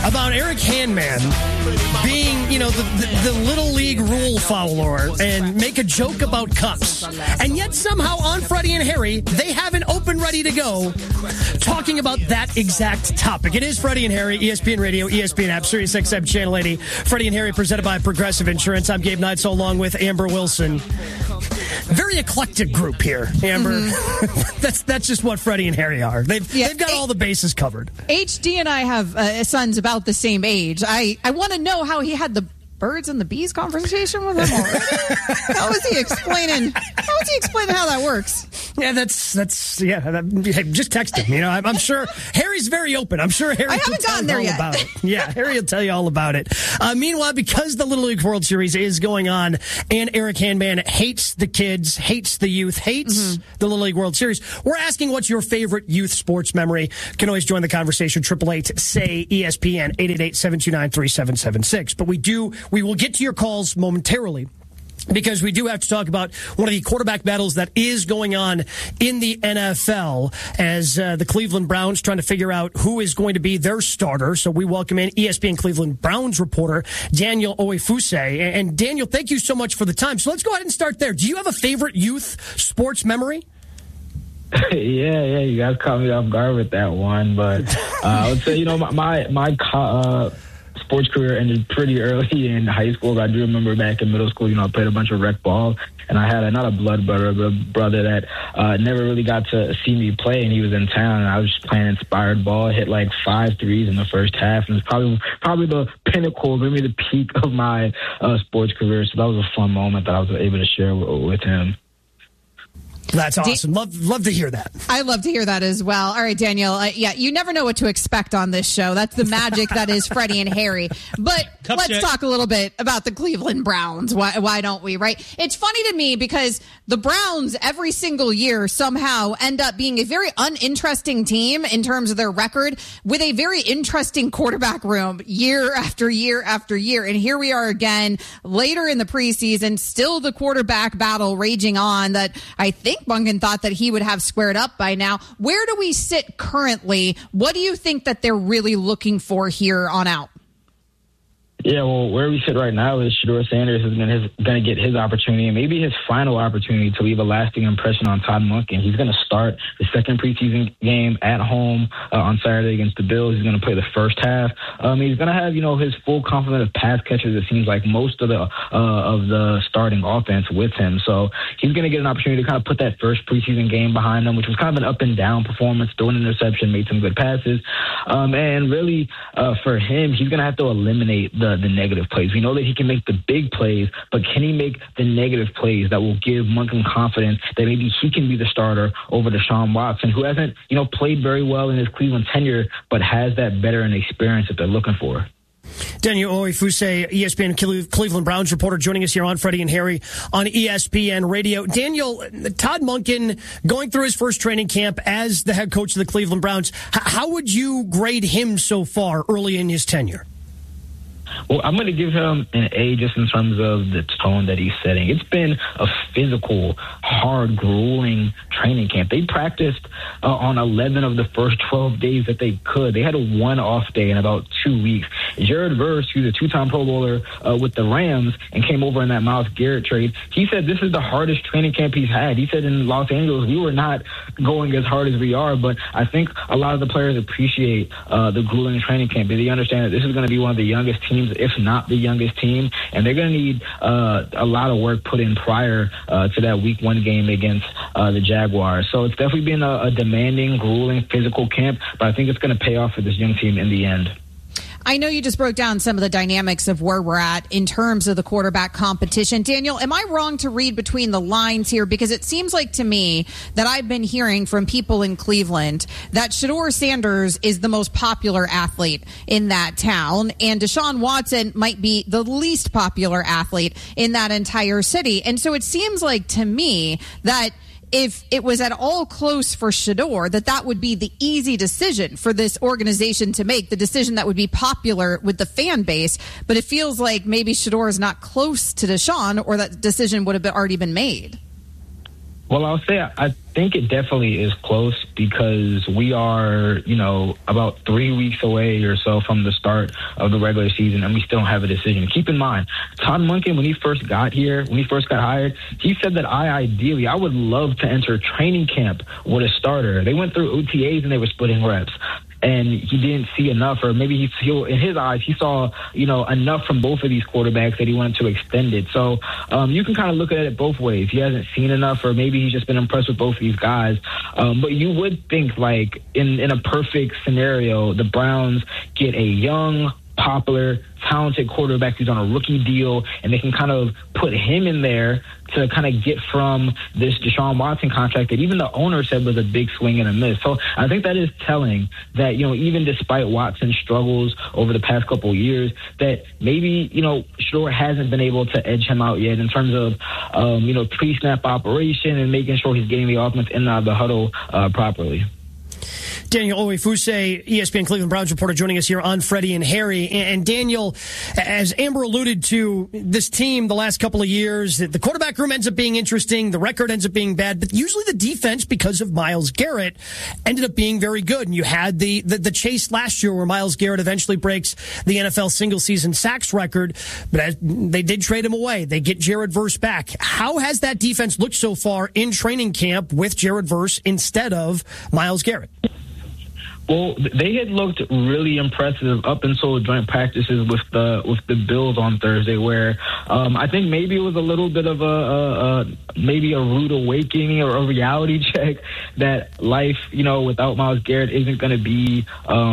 about Eric Handman being, the Little League rule follower and make a joke about cups. And yet somehow on Freddie and Harry, they have an open ready to go talking about that exact topic. It is Freddie and Harry, ESPN Radio, ESPN app, Sirius XM Channel 80. Freddie and Harry presented by Progressive Insurance. I'm Gabe Neitzel along with Amber Wilson. Very eclectic group here, Amber. Mm-hmm. That's just what Freddie and Harry are. They've got all the bases covered. HD and I have sons about the same age. I want to know how he had the birds and the bees conversation with him already. How is he explaining how that works? Yeah, just text him. I'm sure Harry's very open. I'm sure Harry can tell you all about it. Yeah, Harry will tell you all about it. Meanwhile, because the Little League World Series is going on and Eric Handman hates the kids, hates the youth, hates the Little League World Series, we're asking what's your favorite youth sports memory. You can always join the conversation, 888-SAY-ESPN, 888-729-3776. But we will get to your calls momentarily, because we do have to talk about one of the quarterback battles that is going on in the NFL as the Cleveland Browns trying to figure out who is going to be their starter. So we welcome in ESPN Cleveland Browns reporter Daniel Oefuse. And Daniel, thank you so much for the time. So let's go ahead and start there. Do you have a favorite youth sports memory? Yeah, you guys caught me off guard with that one. But I would say, my sports career ended pretty early in high school. I do remember back in middle school, I played a bunch of rec ball, and I had not a blood brother, but a brother that never really got to see me play, and he was in town, and I was just playing inspired ball, hit like 5 threes in the first half, and it's probably the pinnacle, maybe the peak of my sports career. So that was a fun moment that I was able to share with him. That's awesome. Love to hear that. I love to hear that as well. All right, Daniel. You never know what to expect on this show. That's the magic that is Freddie and Harry. But let's talk a little bit about the Cleveland Browns. Why don't we, right? It's funny to me because the Browns every single year somehow end up being a very uninteresting team in terms of their record with a very interesting quarterback room year after year after year. And here we are again later in the preseason, still the quarterback battle raging on that I think Bunkin thought that he would have squared up by now. Where do we sit currently? What do you think that they're really looking for here on out? Yeah, well, where we sit right now is Shedeur Sanders is going to get his opportunity and maybe his final opportunity to leave a lasting impression on Todd Monken. He's going to start the second preseason game at home on Saturday against the Bills. He's going to play the first half. He's going to have, his full complement of pass catchers. It seems like most of the starting offense with him. So he's going to get an opportunity to kind of put that first preseason game behind him, which was kind of an up and down performance, threw an interception, made some good passes. And really, for him, he's going to have to eliminate the negative plays. We know that he can make the big plays, but can he make the negative plays that will give Monken confidence that maybe he can be the starter over Deshaun Watson, who hasn't, played very well in his Cleveland tenure, but has that veteran experience that they're looking for. Daniel Oefuse, ESPN Cleveland Browns reporter, joining us here on Freddie and Harry on ESPN Radio. Daniel, Todd Monken going through his first training camp as the head coach of the Cleveland Browns. How would you grade him so far early in his tenure? Well, I'm going to give him an A just in terms of the tone that he's setting. It's been a physical, hard, grueling training camp. They practiced on 11 of the first 12 days that they could. They had a one off day in about 2 weeks. Jared Verse, who's a two-time Pro Bowler with the Rams and came over in that Myles Garrett trade, he said this is the hardest training camp he's had. He said in Los Angeles, we were not going as hard as we are, but I think a lot of the players appreciate the grueling training camp. They understand that this is going to be one of the youngest teams, if not the youngest team, and they're going to need a lot of work put in prior to that Week 1 game against the Jaguars. So it's definitely been a demanding, grueling, physical camp, but I think it's going to pay off for this young team in the end. I know you just broke down some of the dynamics of where we're at in terms of the quarterback competition. Daniel, am I wrong to read between the lines here? Because it seems like to me that I've been hearing from people in Cleveland that Shedeur Sanders is the most popular athlete in that town, and Deshaun Watson might be the least popular athlete in that entire city. And so it seems like to me that if it was at all close for Shedeur, that would be the easy decision for this organization to make, the decision that would be popular with the fan base. But it feels like maybe Shedeur is not close to Deshaun, or that decision would have already been made. Well, I'll say think it definitely is close because we are, about 3 weeks away or so from the start of the regular season, and we still don't have a decision. Keep in mind, Todd Monken, when he first got hired, he said that I would love to enter training camp with a starter. They went through OTAs and they were splitting reps. And he didn't see enough, or maybe in his eyes, he saw, enough from both of these quarterbacks that he wanted to extend it. So you can kind of look at it both ways. He hasn't seen enough, or maybe he's just been impressed with both of these guys. But you would think, like, in a perfect scenario, the Browns get a young, popular, talented quarterback who's on a rookie deal, and they can kind of put him in there to kind of get from this Deshaun Watson contract that even the owner said was a big swing and a miss. So I think that is telling that, even despite Watson's struggles over the past couple of years, that maybe, Shador hasn't been able to edge him out yet in terms of, pre-snap operation and making sure he's getting the offense in and out of the huddle properly. Daniel Oefuse, ESPN Cleveland Browns reporter, joining us here on Freddie and Harry. And Daniel, as Amber alluded to, this team the last couple of years, the quarterback room ends up being interesting, the record ends up being bad, but usually the defense, because of Myles Garrett, ended up being very good. And you had the chase last year where Myles Garrett eventually breaks the NFL single-season sacks record, but as they did trade him away. They get Jared Verse back. How has that defense looked so far in training camp with Jared Verse instead of Myles Garrett? Well, they had looked really impressive up until joint practices with the Bills on Thursday, where I think maybe it was a little bit of a rude awakening or a reality check that life, without Myles Garrett isn't going to be,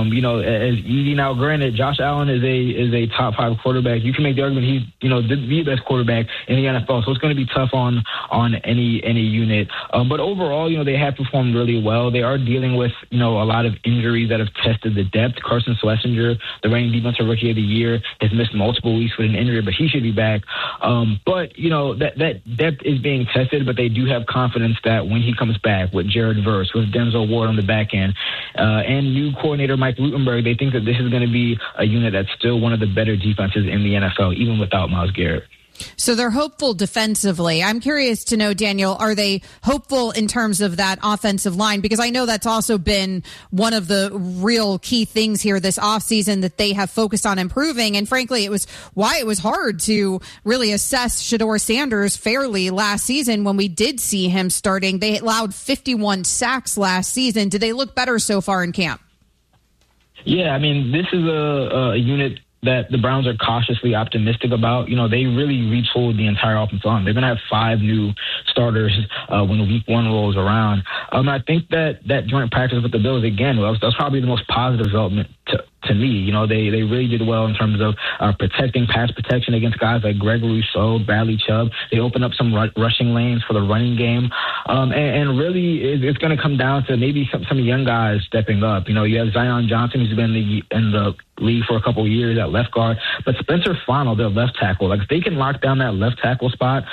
as easy. Now, granted, Josh Allen is a top 5 quarterback. You can make the argument he's, the best quarterback in the NFL, so it's going to be tough on any unit. But overall, they have performed really well. They are dealing with, a lot of injuries that have tested the depth. Carson Schlesinger, the reigning defensive rookie of the year, has missed multiple weeks with an injury, but he should be back. But that depth is being tested, but they do have confidence that when he comes back with Jared Verse, with Denzel Ward on the back end, and new coordinator Mike Rutenberg, they think that this is going to be a unit that's still one of the better defenses in the NFL, even without Myles Garrett. So they're hopeful defensively. I'm curious to know, Daniel, are they hopeful in terms of that offensive line? Because I know that's also been one of the real key things here this offseason that they have focused on improving. And frankly, it was why it was hard to really assess Shedeur Sanders fairly last season when we did see him starting. They allowed 51 sacks last season. Did they look better so far in camp? Yeah, I mean, this is a unit that the Browns are cautiously optimistic about. They really retooled the entire offensive line. They're going to have 5 new starters when week 1 rolls around. I think that joint practice with the Bills, again, that's probably the most positive development to me. They really did well in terms of protecting pass protection against guys like Greg Rousseau, Bradley Chubb. They opened up some rushing lanes for the running game. And really, it's going to come down to maybe some young guys stepping up. You have Zion Johnson, who's been in the league for a couple of years at left guard, but Spencer Fonel, their left tackle, like if they can lock down that left tackle spot,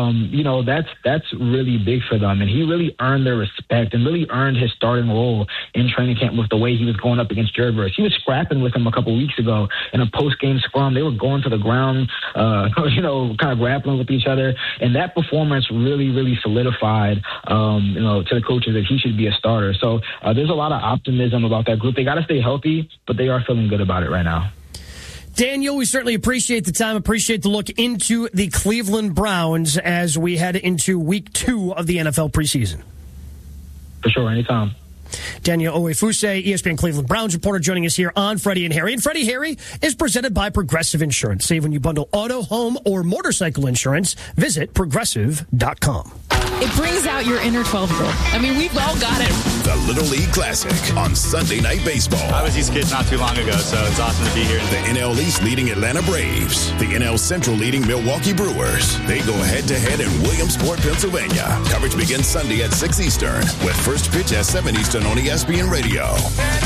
that's really big for them. And he really earned their respect and really earned his starting role in training camp with the way he was going up against Jared Verse. He was scrapping with him a couple of weeks ago in a post-game scrum. They were going to the ground, kind of grappling with each other. And that performance really, really solidified, to the coaches that he should be a starter. So there's a lot of optimism about that group. They got to stay healthy, but they are feeling good about it right now. Daniel, we certainly appreciate the time, appreciate the look into the Cleveland Browns as we head into week 2 of the NFL preseason. For sure, anytime. Daniel Oefuse, ESPN Cleveland Browns reporter, joining us here on Freddie and Harry. And Freddie Harry is presented by Progressive Insurance. Save when you bundle auto, home, or motorcycle insurance. Visit Progressive.com. It brings out your inner 12-year-old. I mean, we've all got it. The Little League Classic on Sunday Night Baseball. I was these kids not too long ago, so it's awesome to be here. The NL East leading Atlanta Braves. The NL Central leading Milwaukee Brewers. They go head-to-head in Williamsport, Pennsylvania. Coverage begins Sunday at 6 Eastern with first pitch at 7 Eastern on ESPN Radio. And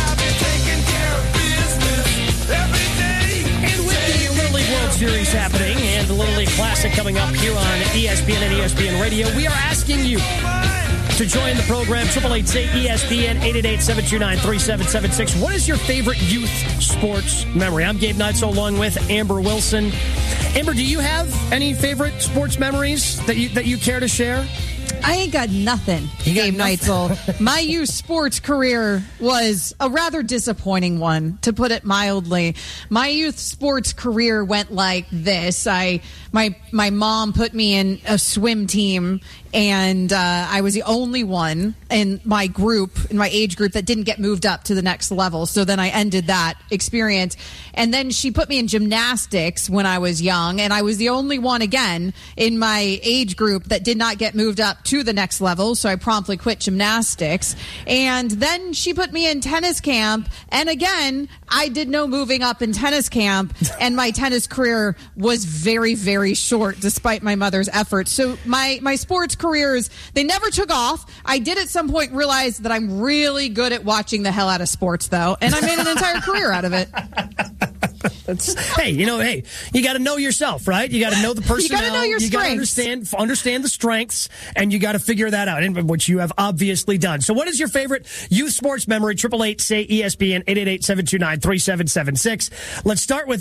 with the Little League World Series happening and the Little League Classic coming up here on ESPN and ESPN Radio, we are asking you to join the program. 888-ESPN, 888-729-3776. What is your favorite youth sports memory? I'm Gabe Neitzel along with Amber Wilson. Amber, do you have any favorite sports memories that you care to share? I ain't got nothing, Gabe Neitzel. My youth sports career was a rather disappointing one, to put it mildly. My youth sports career went like this. My mom put me in a swim team, and I was the only one in my age group that didn't get moved up to the next level. So then I ended that experience. And then she put me in gymnastics when I was young, and I was the only one again in my age group that did not get moved up to the next level. So I promptly quit gymnastics. And then she put me in tennis camp, and again, I did no moving up in tennis camp, and my tennis career was very, very short despite my mother's efforts. So my sports careers, they never took off. I did at some point realize that I'm really good at watching the hell out of sports, though, and I made an entire career out of it. Hey, you got to know yourself, right? You got to know the personnel. You got to know your strengths. You got to understand the strengths, and you got to figure that out, which you have obviously done. So what is your favorite youth sports memory? 888-SAY-ESPN, 888-729-3776. Let's start with